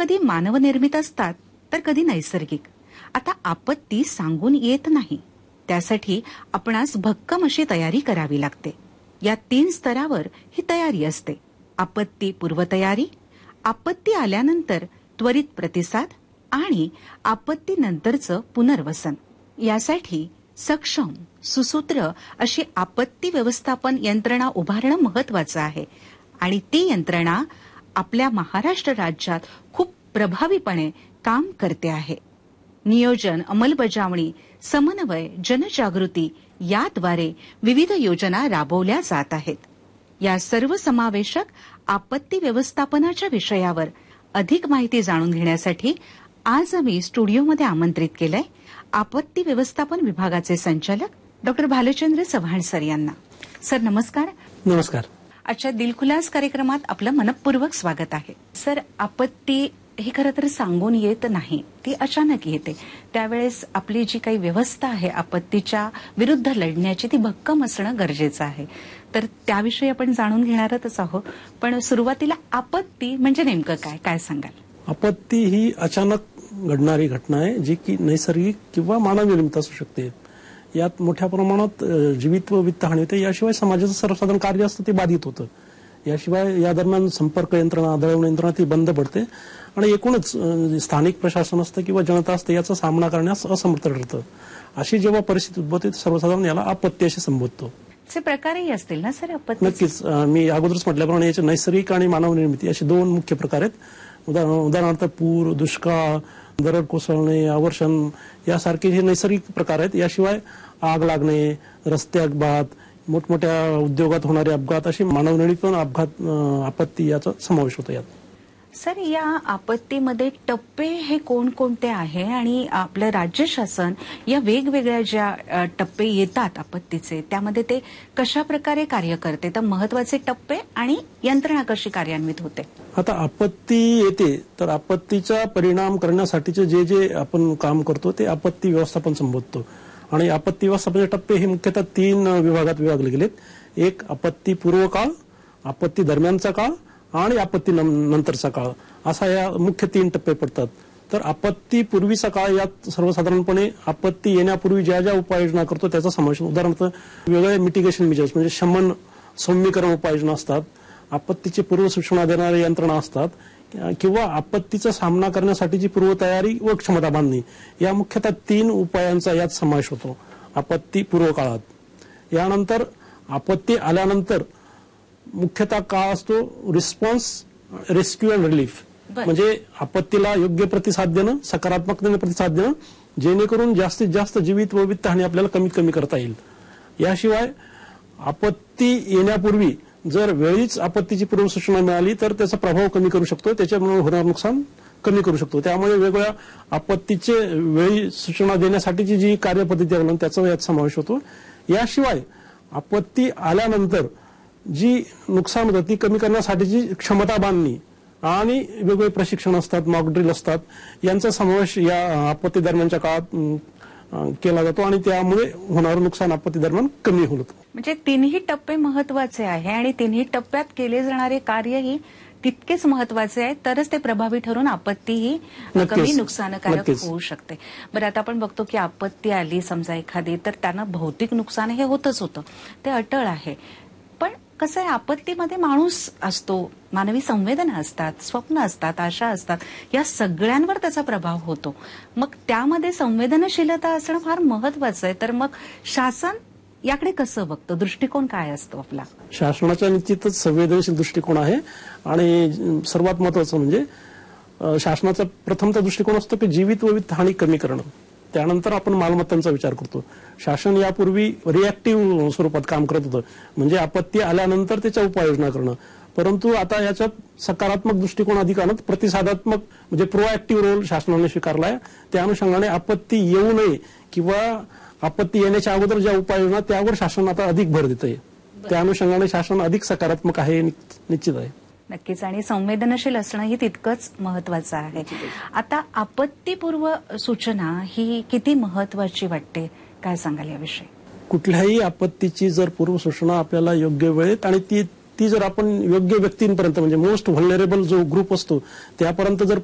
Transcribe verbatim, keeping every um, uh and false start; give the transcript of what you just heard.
कधी मानवनिर्मित असतात तर कधी नैसर्गिक. आता आपत्ती सांगून येत नाही, त्यासाठी आपणास भक्कम अशी तयारी करावी लागते. या तीन स्तरावर ही तयारी असते: आपत्ती पूर्वतयारी, आपत्ती आल्यानंतर त्वरित प्रतिसाद आणि आपत्तीनंतरचं पुनर्वसन. यासाठी सक्षम सुसूत्र अशी आपत्ती व्यवस्थापन यंत्रणा उभारणं महत्वाचं आहे आणि ती यंत्रणा आपल्या महाराष्ट्र राज्यात खूप प्रभावीपणे काम करते आहे. नियोजन, अंमलबजावणी, समन्वय, जनजागृती याद्वारे विविध योजना राबवल्या जात आहेत. या सर्व समावेशक आपत्ती व्यवस्थापनाच्या विषयावर अधिक माहिती जाणून घेण्यासाठी आज आम्ही स्टुडिओमध्ये आमंत्रित केलंय आपत्ती व्यवस्थापन विभागाचे संचालक डॉक्टर भालचंद्र चव्हाण सर यांना. सर नमस्कार. नमस्कार. आजच्या दिलखुलास कार्यक्रमात आपलं मनपूर्वक स्वागत आहे. सर, आपत्ती ही खरं तर सांगून येत नाही, ती अचानक येते. त्यावेळेस आपली जी काही व्यवस्था आहे आपत्तीच्या विरुद्ध लढण्याची ती भक्कम असणं गरजेचं आहे. तर त्याविषयी आपण जाणून घेणारच आहोत. पण सुरुवातीला आपत्ती म्हणजे नेमकं काय काय सांगाल? आपत्ती ही अचानक घडणारी घटना आहे जी की नैसर्गिक किंवा मानवनिर्मित असू शकते. यात मोठ्या प्रमाणात जीवित व वित्तहानी होते. याशिवाय समाजाचं सर्वसाधारण कार्य असतं ते बाधित होतं. याशिवाय या दरम्यान संपर्क यंत्रणा, दळणवळण यंत्रणा ती बंद पडते आणि एकूणच स्थानिक प्रशासन असतं किंवा जनता असते याचा सामना करण्यास असमर्थ ठरतं. अशी जेव्हा परिस्थिती उद्भवते सर्वसाधारण याला आपत्ती असे संबोधतो. प्रकारही असतील ना सर आपत्ती? नक्कीच. मी अगोदरच म्हटल्याप्रमाणे याचे नैसर्गिक आणि मानवनिर्मित असे दोन मुख्य प्रकार आहेत. उदाहरणार्थ पूर, दुष्काळ, दरड कोसळणे, अवर्षण यासारखे हे नैसर्गिक प्रकार आहेत. याशिवाय आग लागणे, रस्ते अपघात, मोठमोठ्या उद्योगात होणारे अपघात अशी मानवनिर्मित अपघात आपत्ती याचा समावेश होतो. यात सर या आपत्तीमध्ये टप्पे हे कोणकोणते आहे आणि आपलं राज्य शासन या वेगवेगळ्या ज्या टप्पे येतात आपत्तीचे त्यामध्ये ते कशा प्रकारे कार्य करते? तर महत्वाचे टप्पे आणि यंत्रणा कशी कार्यान्वित होते? आता आपत्ती येते तर आपत्तीचा परिणाम करण्यासाठीचे जे जे आपण काम करतो ते आपत्ती व्यवस्थापन संबोधतो. आणि आपत्ती व्यवस्थापनाचे टप्पे हे मुख्यतः तीन विभागात विभागले गेलेत. एक आपत्ती पूर्व काळ, आपत्ती दरम्यानचा काळ आणि आपत्ती नंतरचा काळ असा या मुख्य तीन टप्पे पडतात. तर आपत्ती पूर्वीचा काळ यात सर्वसाधारणपणे आपत्ती येण्यापूर्वी ज्या ज्या उपाययोजना करतो त्याचा समावेश. उदाहरणार्थ वेगवेगळे मिटिगेशन मेजर्स म्हणजे शमन सौम्यकरण उपाययोजना असतात, आपत्तीची पूर्वसूचना देणाऱ्या यंत्रणा असतात किंवा आपत्तीचा सामना करण्यासाठीची पूर्वतयारी व क्षमता बांधणी या मुख्यतः तीन उपायांचा यात समावेश होतो आपत्ती पूर्व काळात. यानंतर आपत्ती आल्यानंतर मुख्यतः काळ असतो रिस्पॉन्स, रेस्क्यू अँड रिलीफ. म्हणजे आपत्तीला योग्य प्रतिसाद देणं, सकारात्मकतेने प्रतिसाद देणं जेणेकरून जास्तीत जास्त जीवित व वित्तहानी आपल्याला कमीत कमी करता येईल. याशिवाय आपत्ती येण्यापूर्वी जर वेळीच आपत्तीची पूर्वसूचना मिळाली तर त्याचा प्रभाव कमी करू शकतो, त्याच्यामुळे होणारं नुकसान कमी करू शकतो. त्यामुळे वेगवेगळ्या आपत्तीचे वेळी सूचना देण्यासाठीची जी कार्यपद्धती आहे त्याचा यात समावेश होतो. याशिवाय आपत्ती आल्यानंतर जी नुकसान होतं ती कमी करण्यासाठीची क्षमता बांधणी आणि वेगवेगळे प्रशिक्षण असतात, मॉक ड्रिल असतात, यांचा समावेश या आपत्ती दरम्यानच्या काळात केला जातो आणि त्यामुळे होणारं नुकसान आपत्ती दरम्यान कमी होतं. म्हणजे तिन्ही टप्पे महत्वाचे आहे आणि तिन्ही टप्प्यात केले जाणारे कार्यही तितकेच महत्वाचे आहे, तरच ते प्रभावी ठरून आपत्ती ही कमी नुकसानकारक होऊ शकते. बरं, आता आपण बघतो की आपत्ती आली समजा एखादी तर त्यांना भौतिक नुकसान हे होतच होतं, ते अटळ आहे. पण कसं आहे आपत्तीमध्ये माणूस असतो, मानवी संवेदना असतात, स्वप्न असतात, आशा असतात, या सगळ्यांवर त्याचा प्रभाव होतो. मग त्यामध्ये संवेदनशीलता असणं फार महत्वाचं आहे. तर मग शासन याकडे कसं बघतं? दृष्टिकोन काय असतो आपला? शासनाचा निश्चितच संवेदनशील दृष्टिकोन आहे आणि सर्वात महत्वाचं म्हणजे शासनाचा प्रथमचा दृष्टिकोन असतो की जीवित व वित्तहानी कमी करणं. त्यानंतर आपण मालमत्तांचा विचार करतो. शासन यापूर्वी रिॲक्टिव्ह स्वरूपात काम करत होतं, म्हणजे आपत्ती आल्यानंतर त्याच्या उपाययोजना करणं. परंतु आता याच्यात सकारात्मक दृष्टिकोन अधिक आणत प्रतिसादात्मक म्हणजे प्रोएक्टिव्ह रोल शासनाने स्वीकारला आहे. त्या अनुषंगाने आपत्ती येऊ नये किंवा आपत्ती येण्याच्या अगोदर ज्या उपाययोजना त्यावर शासन आता अधिक भर देत आहे. त्या अनुषंगाने शासन अधिक सकारात्मक आहे, निश्चित आहे. नक्कीच. आणि संवेदनशील असणंही तितकंच महत्वाचं आहे. आता आपत्तीपूर्व सूचना ही किती महत्वाची वाटते, काय सांगाल याविषयी? कुठल्याही आपत्तीची जर पूर्वसूचना आपल्याला योग्य वेळेत आणि ती ती जर आपण योग्य व्यक्तींपर्यंत म्हणजे मोस्ट व्हल्नरेबल जो ग्रुप असतो त्यापर्यंत जर